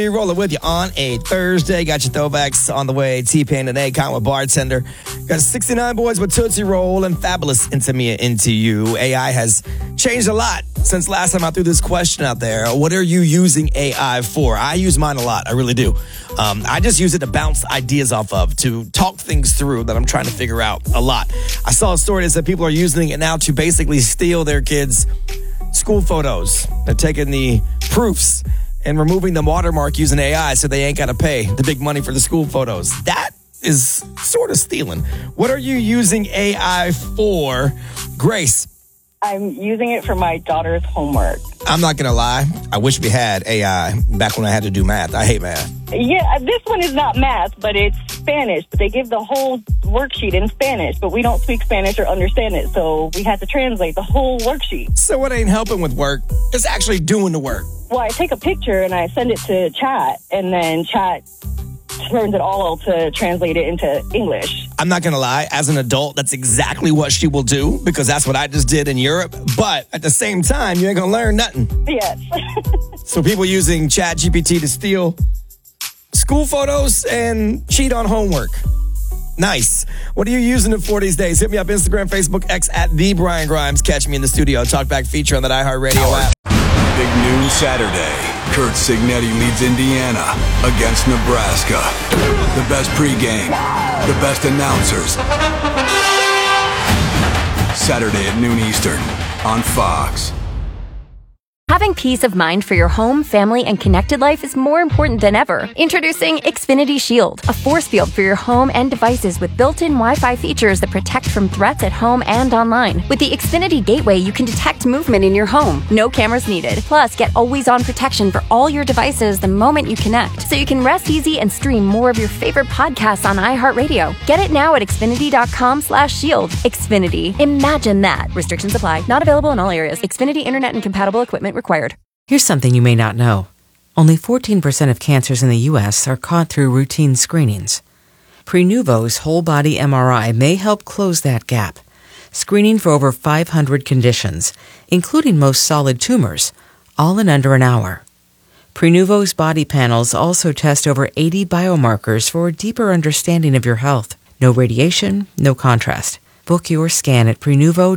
We're rolling with you on a Thursday. Got your throwbacks on the way. T-Pain and Akon with Bartender. Got 69 Boys with Tootsie Roll and Fabulous Into Me Into You. AI has changed a lot since last time I threw this question out there. What are you using AI for? I use mine a lot. I really do. I just use it to bounce ideas off of, to talk things through that I'm trying to figure out a lot. I saw a story that said people are using it now to basically steal their kids' school photos. They're taking the proofs and removing the watermark using AI so they ain't got to pay the big money for the school photos. That is sort of stealing. What are you using AI for? Grace. I'm using it for my daughter's homework. I'm not going to lie. I wish we had AI back when I had to do math. I hate math. Yeah, this one is not math, but it's Spanish. But they give the whole worksheet in Spanish, but we don't speak Spanish or understand it. So we had to translate the whole worksheet. So what ain't helping with work? It's actually doing the work. Well, I take a picture and I send it to Chat, and then Chat turns it all to translate it into English. I'm not going to lie. As an adult, that's exactly what she will do because that's what I just did in Europe. But at the same time, you ain't going to learn nothing. Yes. So people using ChatGPT to steal school photos and cheat on homework. Nice. What are you using it for these days? Hit me up Instagram, Facebook, X at The Brian Grimes. Catch me in the studio. Talkback feature on that iHeartRadio app. Big noon Saturday. Kurt Signetti leads Indiana against Nebraska. The best pregame, the best announcers. Saturday at noon Eastern on Fox. Having peace of mind for your home, family, and connected life is more important than ever. Introducing Xfinity Shield, a force field for your home and devices with built-in Wi-Fi features that protect from threats at home and online. With the Xfinity Gateway, you can detect movement in your home. No cameras needed. Plus, get always-on protection for all your devices the moment you connect, so you can rest easy and stream more of your favorite podcasts on iHeartRadio. Get it now at Xfinity.com/shield. Xfinity. Imagine that. Restrictions apply. Not available in all areas. Xfinity Internet and compatible equipment required. Here's something you may not know. Only 14% of cancers in the U.S. are caught through routine screenings. Prenuvo's whole-body MRI may help close that gap, screening for over 500 conditions, including most solid tumors, all in under an hour. Prenuvo's body panels also test over 80 biomarkers for a deeper understanding of your health. No radiation, no contrast. Book your scan at Prenuvo.com.